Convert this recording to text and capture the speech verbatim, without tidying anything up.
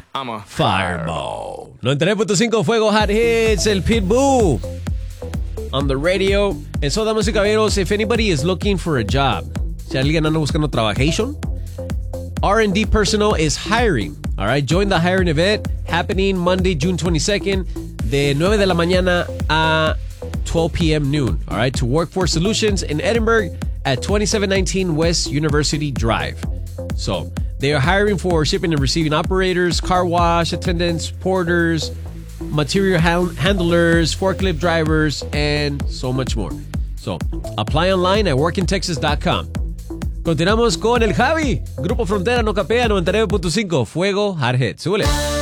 I'm a Fireball. noventa y nueve punto cinco Fuego Hot Hits, el Pitbull on the radio. And so, damas y caballeros, if anybody is looking for a job, si alguien anda buscando trabajation, R and D Personnel is hiring. All right, join the hiring event happening Monday, June twenty-second, de nueve de la mañana a twelve p.m. noon. All right, to Workforce Solutions in Edinburgh at twenty-seven nineteen West University Drive. So, they are hiring for shipping and receiving operators, car wash attendants, porters, material hand- handlers, forklift drivers, and so much more. So, apply online at work in texas dot com. Continuamos con el Javi. Grupo Frontera no capea noventa y nueve punto cinco Fuego Hot Hits. Súbele.